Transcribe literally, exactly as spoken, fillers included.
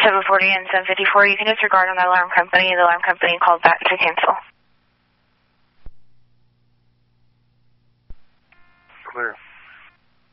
seven forty and seven fifty-four. You can disregard on the alarm company. The alarm company called back to cancel. Clear.